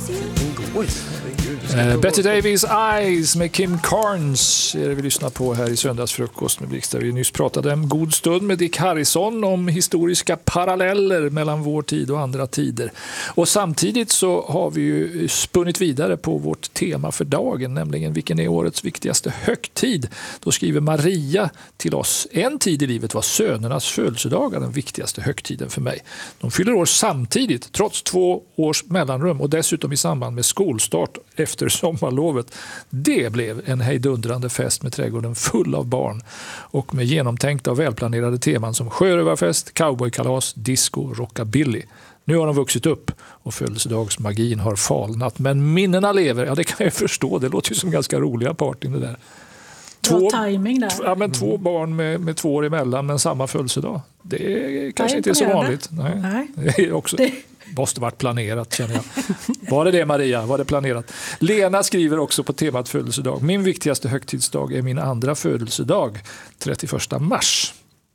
Betty Davis Eyes med Kim Carnes är det vi lyssnar på här i Söndagsfrukost med Blix, där vi nyss pratade en god stund med Dick Harrison om historiska paralleller mellan vår tid och andra tider. Och samtidigt så har vi ju spunnit vidare på vårt tema för dagen, nämligen vilken är årets viktigaste högtid. Då skriver Maria till oss: en tid i livet var sönernas födelsedagar den viktigaste högtiden för mig. De fyller år samtidigt, trots 2 års mellanrum, och dessutom i samband med skolstart efter sommarlovet. Det blev en hejdundrande fest med trädgården full av barn och med genomtänkta och välplanerade teman som sjörövarfest, cowboykalas, disco, rockabilly. Nu har de vuxit upp och födelsedagsmagin har falnat, men minnena lever. Ja, det kan jag förstå. Det låter ju som ganska roliga partyn det där. Timing där. Ja, men 2 barn med 2 år emellan, men samma födelsedag. Det kanske inte är så vanligt. Nej. Det är också... måste varit planerat, känner jag. Var det Maria? Var det planerat? Lena skriver också på temat födelsedag: min viktigaste högtidsdag är min andra födelsedag, 31 mars.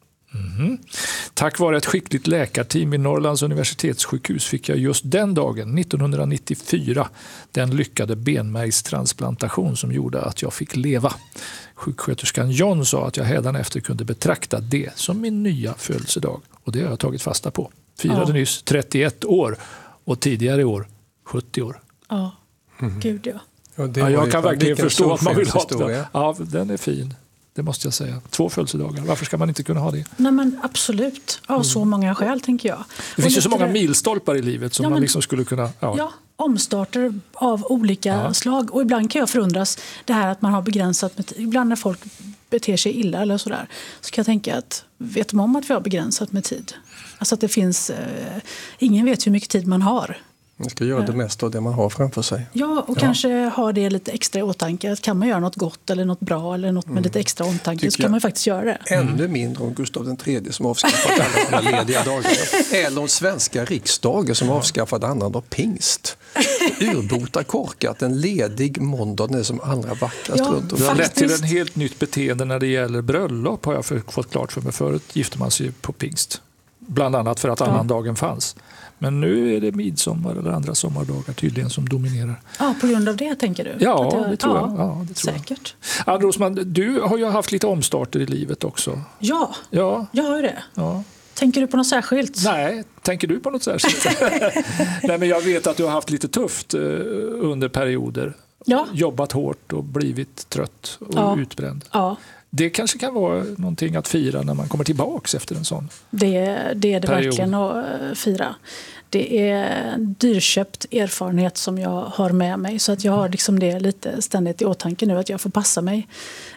Tack vare ett skickligt läkarteam i Norrlands universitetssjukhus fick jag just den dagen, 1994, den lyckade benmärgstransplantation som gjorde att jag fick leva. Sjuksköterskan John sa att jag hädanefter kunde betrakta det som min nya födelsedag. Och det har jag tagit fasta på. Firade nyss 31 år och tidigare i år 70 år. Ja, gud ja. Ja, jag kan verkligen förstå att man vill ha det. Ja, den är fin. Det måste jag säga. 2 födelsedagar. Varför ska man inte kunna ha det? Nej, men absolut. Av så många skäl, tänker jag. Det finns ju så många milstolpar i livet som man liksom skulle kunna... Ja, omstarter av olika slag. Och ibland kan jag förundras det här att man har begränsat med tid. Ibland när folk beter sig illa eller sådär, så kan jag tänka att vet de om att vi har begränsat med tid? Alltså att det finns... ingen vet hur mycket tid man har. Man ska göra det mesta av det man har framför sig. Ja, och kanske ha det lite extra i åtanke. Att kan man göra något gott eller något bra eller något med lite extra omtanke, så kan man faktiskt göra det. Ännu mindre om Gustav III som avskaffade alla de lediga dagarna. Eller om svenska riksdagen som avskaffade annandag pingst. Urbota korkat, en ledig måndag, det som allra vackrast runt om. Det har lett till en helt nytt beteende när det gäller bröllop, har jag fått klart för mig. Förut gifte man sig på pingst. Bland annat för att annandagen fanns. Men nu är det midsommar eller andra sommardagar tydligen som dominerar. Ja, på grund av det tänker du? Ja, det tror jag. Ja, det tror säkert. Ann Rosman, du har ju haft lite omstarter i livet också. Ja, jag har ju det. Ja. Tänker du på något särskilt? Nej, tänker du på något särskilt? Nej, men jag vet att du har haft lite tufft under perioder. Ja. Jobbat hårt och blivit trött och utbränd. Ja. Det kanske kan vara någonting att fira när man kommer tillbaks efter en sån Det är det verkligen att fira. Det är dyrköpt erfarenhet som jag har med mig, så att jag har liksom det lite ständigt i åtanke nu, att jag får passa mig.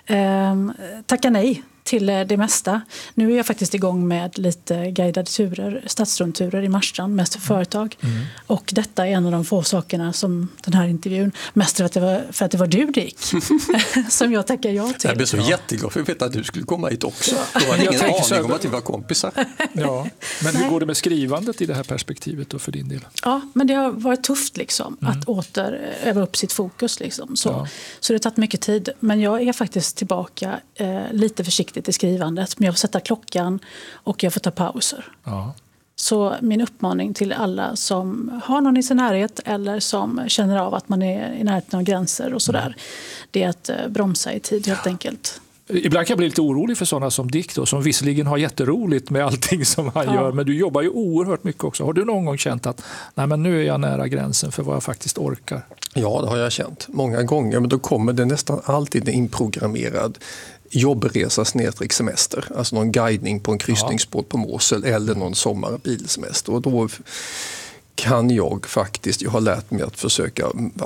Tacka nej till det mesta. Nu är jag faktiskt igång med lite guidade turer, stadsrundturer i Marstrand, mest för företag. Och detta är en av de få sakerna som den här intervjun, mest för att det var du, Dick, som jag tackar ja till. Jag blev så jätteglad för att veta att du skulle komma hit också. Då var ingen aning om att vi var kompisar. Ja, men hur går det med skrivandet i det här perspektivet då för din del? Ja, men det har varit tufft liksom, att åter öva upp sitt fokus. Liksom. Så det har tagit mycket tid. Men jag är faktiskt tillbaka lite försiktigt i skrivandet. Men jag får sätta klockan och jag får ta pauser. Ja. Så min uppmaning till alla som har någon i sin närhet eller som känner av att man är i närheten av gränser och sådär, det är att bromsa i tid helt enkelt. Ibland kan jag bli lite orolig för sådana som Dick då, som visserligen har jätteroligt med allting som han gör, men du jobbar ju oerhört mycket också. Har du någon gång känt att nej, men nu är jag nära gränsen för vad jag faktiskt orkar? Ja, det har jag känt många gånger, men då kommer det nästan alltid en inprogrammerad jobbresa snedstreck semester, alltså någon guidning på en kryssningsbåt på Mosel eller någon sommarbilsemester, och då kan jag faktiskt, jag har lärt mig att försöka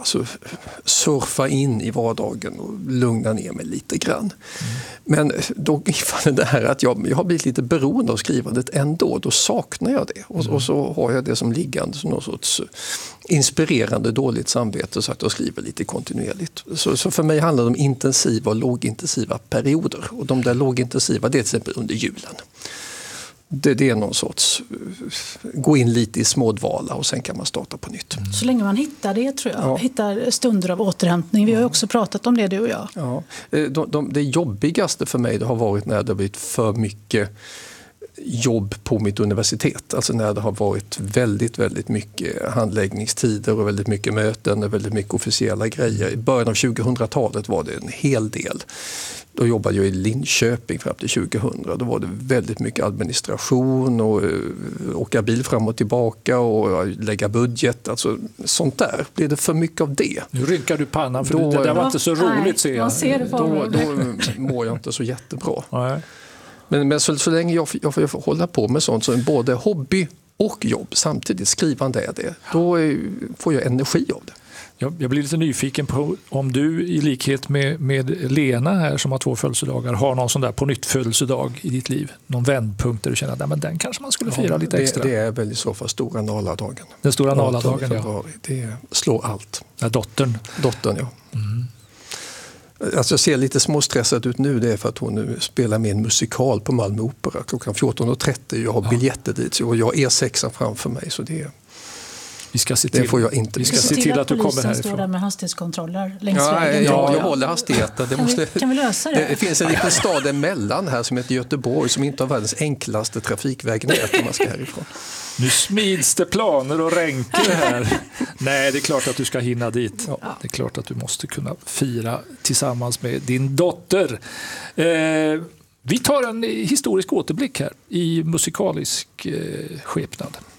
surfa in i vardagen och lugna ner mig lite grann. Men då ifall det här att jag har blivit lite beroende av skrivandet ändå, då saknar jag det. Och så har jag det som liggande som någon sorts inspirerande dåligt samvete, så att jag skriver lite kontinuerligt. Så för mig handlar det om intensiva och lågintensiva perioder. Och de där lågintensiva, det är till exempel under julen. Det är någon sorts, gå in lite i smådvala och sen kan man starta på nytt. Så länge man hittar det, tror jag. Hittar stunder av återhämtning. Vi har ju också pratat om det, du och jag. Ja. Det jobbigaste för mig det har varit när det har blivit för mycket jobb på mitt universitet. Alltså när det har varit väldigt, väldigt mycket handläggningstider och väldigt mycket möten och väldigt mycket officiella grejer. I början av 2000-talet var det en hel del. Då jobbade jag i Linköping fram till 2000. Då var det väldigt mycket administration och åka bil fram och tillbaka och lägga budget. Alltså sånt där. Blir det för mycket av det? Nu rynkar du pannan för det där var inte så roligt, ser jag. Då mår jag inte så jättebra. Nej. Men så länge jag får hålla på med sånt som både hobby och jobb samtidigt, skrivande är det, då får jag energi av det. Jag blir lite nyfiken på om du i likhet med Lena här som har 2 födelsedagar har någon sån där på nytt födelsedag i ditt liv. Någon vändpunkt där du känner att den kanske man skulle fira lite extra. Det är väl i så fall stora Naladagen. Den stora Naladagen, ja. Det slår allt. Ja, dottern, ja. Mm. Alltså jag ser lite småstressad ut nu, det är för att hon nu spelar med en musikal på Malmö Opera klockan 14.30. Jag har biljetter dit och jag är E6 framför mig, så det får jag inte. Vi ska se till att du kommer härifrån. Står där med hastighetskontroller längs vägen. Jag håller hastigheten. Kan vi lösa det? Det finns en liten stad emellan här som heter Göteborg som inte har världens enklaste trafikvägnät när man ska härifrån. Nu smids det planer och ränker här. Nej, det är klart att du ska hinna dit. Ja. Det är klart att du måste kunna fira tillsammans med din dotter. Vi tar en historisk återblick här i musikalisk skepnad.